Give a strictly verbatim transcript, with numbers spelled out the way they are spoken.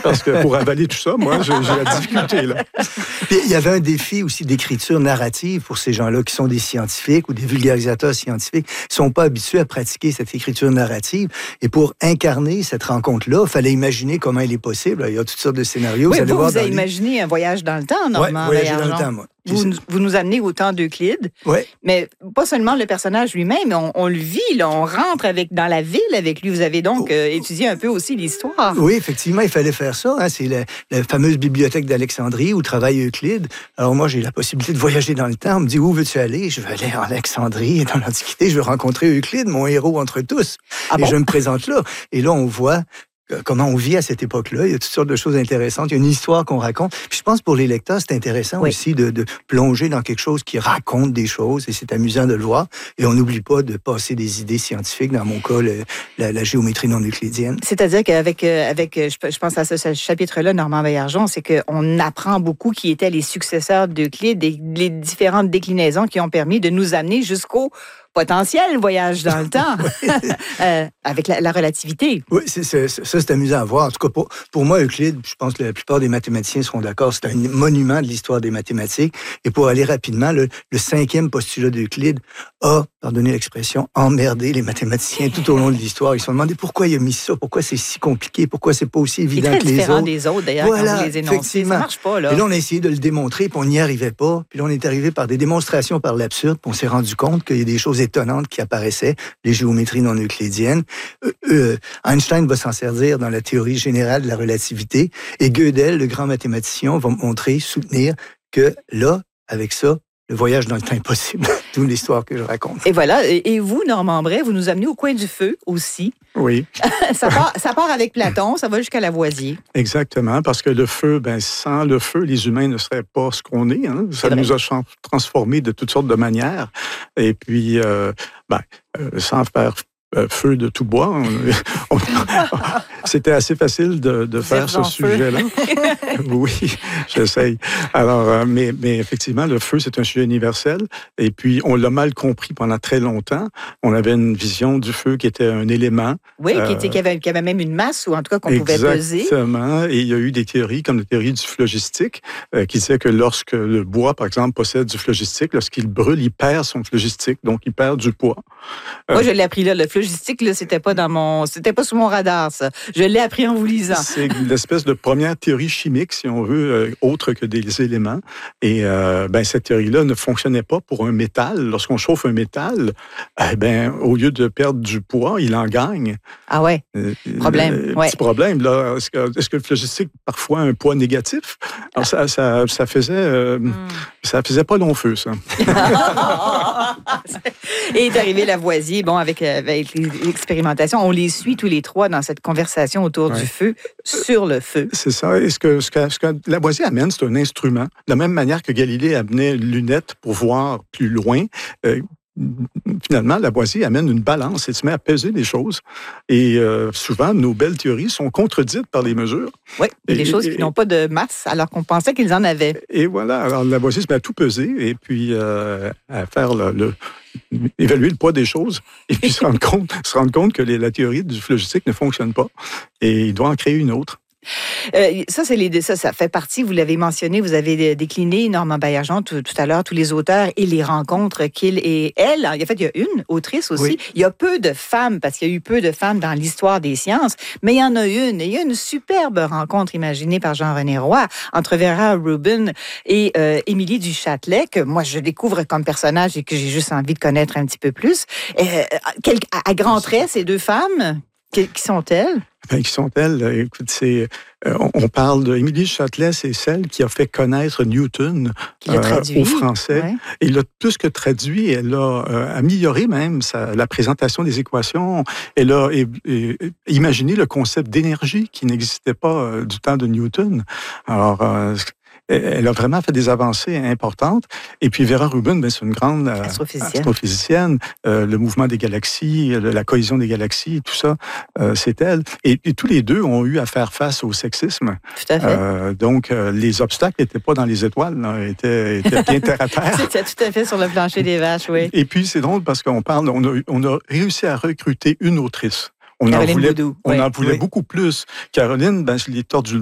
parce que pour avaler tout ça, moi, j'ai, j'ai la difficulté, là. Puis, il y avait un défi aussi d'écriture narrative pour ces gens-là qui sont des scientifiques ou des vulgarisateurs scientifiques. Ils ne sont pas habitués à pratiquer cette écriture narrative. Et pour incarner cette rencontre-là, il fallait imaginer comment elle est possible. Il y a toutes sortes de scénarios. Oui, vous allez vous, voir vous avez les... imaginé un voyage dans le temps, Normand Oui, voyager dans le Baillargeon. temps, moi. Vous, vous nous amenez au temps d'Euclide, ouais. mais pas seulement le personnage lui-même, mais on, on le vit, là, on rentre avec, dans la ville avec lui. Vous avez donc euh, étudié un peu aussi l'histoire. Oui, effectivement, il fallait faire ça. Hein. C'est la, la fameuse bibliothèque d'Alexandrie où travaille Euclide. Alors moi, j'ai la possibilité de voyager dans le temps. On me dit, où veux-tu aller? Je veux aller en Alexandrie, dans l'Antiquité. Je veux rencontrer Euclide, mon héros entre tous. Ah et bon? je me présente là. Et là, on voit comment on vit à cette époque-là. Il y a toutes sortes de choses intéressantes. Il y a une histoire qu'on raconte. Puis je pense pour les lecteurs, c'est intéressant oui. aussi de, de plonger dans quelque chose qui raconte des choses et c'est amusant de le voir. Et on n'oublie pas de passer des idées scientifiques, dans mon cas, le, la, la géométrie non euclidienne. C'est-à-dire qu'avec, avec, je pense à ce, ce chapitre-là, Normand Baillargeon, c'est qu'on apprend beaucoup qui étaient les successeurs d'Euclide et les différentes déclinaisons qui ont permis de nous amener jusqu'au potentiel voyage dans le temps, euh, avec la, la relativité. Oui, c'est, c'est, ça, c'est amusant à voir. En tout cas, pour, pour moi, Euclide, je pense que la plupart des mathématiciens seront d'accord, c'est un monument de l'histoire des mathématiques. Et pour aller rapidement, le, le cinquième postulat d'Euclide a, pardonnez l'expression, emmerdé les mathématiciens tout au long de l'histoire. Ils se sont demandé pourquoi il a mis ça, pourquoi c'est si compliqué, pourquoi c'est pas aussi évident que les autres. C'est très différent des autres, d'ailleurs, voilà, quand vous les énoncez. Ça marche pas, là. Et là, on a essayé de le démontrer, puis on n'y arrivait pas. Puis là, on est arrivé par des démonstrations par l'absurde, puis on s'est rendu compte qu'il y a des choses étonnantes qui apparaissaient, les géométries non euclidiennes. Euh, euh, Einstein va s'en servir dans la théorie générale de la relativité et Gödel, le grand mathématicien, va montrer, soutenir que là, avec ça, le voyage dans le temps est possible. Toute l'histoire que je raconte. Et voilà. Et vous, Normand Bray, vous nous amenez au coin du feu aussi. Oui. ça, part, ça part avec Platon, ça va jusqu'à Lavoisier. Exactement, parce que le feu, ben, sans le feu, les humains ne seraient pas ce qu'on est. Hein. Ça C'est nous a transformés de toutes sortes de manières. Et puis, euh, ben, euh, sans faire feu de tout bois. On, on, c'était assez facile de, de faire ce sujet-là. Oui, j'essaye. Alors, euh, mais, mais effectivement, le feu, c'est un sujet universel. Et puis, on l'a mal compris pendant très longtemps. On avait une vision du feu qui était un élément. Oui, euh, qui, était, qui, avait, qui avait même une masse, ou en tout cas qu'on exactement. pouvait peser. Exactement. Et il y a eu des théories, comme la théorie du phlogistique, euh, qui disait que lorsque le bois, par exemple, possède du phlogistique, lorsqu'il brûle, il perd son phlogistique, donc il perd du poids. Euh, Moi, je l'ai appris là, le phlogistique. Là, c'était pas dans mon, c'était pas sous mon radar, ça. Je l'ai appris en vous lisant. C'est l'espèce de première théorie chimique, si on veut, euh, autre que des éléments. Et euh, ben cette théorie-là ne fonctionnait pas pour un métal. Lorsqu'on chauffe un métal, eh ben au lieu de perdre du poids, il en gagne. Ah ouais. Euh, problème. Euh, ouais. Petit problème là. Est-ce que, est-ce que le phlogistique parfois a un poids négatif? Alors ça, ça, ça faisait, euh, mm. ça faisait pas long feu, ça. Et est arrivé Lavoisier, bon, avec, avec l'expérimentation. On les suit tous les trois dans cette conversation autour ouais. du feu, sur le feu. C'est ça. Et ce que, ce que, ce que Lavoisier amène, c'est un instrument. De la même manière que Galilée amenait une lunette pour voir plus loin, euh, finalement, Lavoisier amène une balance et se met à peser les choses. Et euh, souvent, nos belles théories sont contredites par les mesures. Oui, et des choses et, qui n'ont pas de masse, alors qu'on pensait qu'ils en avaient. Et voilà. Alors, Lavoisier se met à tout peser et puis euh, à faire le... le évaluer le poids des choses et puis se rendre compte, se rendre compte que les, la théorie du phlogistique ne fonctionne pas et il doit en créer une autre. Euh, ça, c'est les, ça, ça fait partie, vous l'avez mentionné, vous avez décliné Normand Baillargeon tout, tout à l'heure, tous les auteurs et les rencontres qu'il et elle. En fait, il y a une autrice aussi. Oui. Il y a peu de femmes, parce qu'il y a eu peu de femmes dans l'histoire des sciences, mais il y en a une. Et il y a une superbe rencontre imaginée par Jean-René Roy entre Vera Rubin et euh, Émilie du Châtelet, que moi, je découvre comme personnage et que j'ai juste envie de connaître un petit peu plus. Euh, quel, à, à grands traits, ces deux femmes, qui, qui sont-elles? Ben, qui sont-elles? Écoute, c'est, euh, on parle de Émilie Châtelet, c'est celle qui a fait connaître Newton euh, aux Français. Ouais. Et elle a plus que traduit, elle a euh, amélioré même sa, la présentation des équations. Elle a et, et, imaginé le concept d'énergie qui n'existait pas euh, du temps de Newton. Alors, euh, elle a vraiment fait des avancées importantes. Et puis Vera Rubin, ben, c'est une grande euh, astrophysicienne. astrophysicienne. Euh, le mouvement des galaxies, la cohésion des galaxies, tout ça, euh, c'est elle. Et, et tous les deux ont eu à faire face au sexisme. Tout à fait. Euh, donc, euh, les obstacles n'étaient pas dans les étoiles, là, étaient, étaient bien terre à terre. C'était tout à fait sur le plancher des vaches, oui. Et puis, c'est drôle parce qu'on parle, on a, on a réussi à recruter une autrice. On Caroline en voulait, Boudou, on oui. en voulait oui. beaucoup plus. Caroline, ben, je l'ai tordu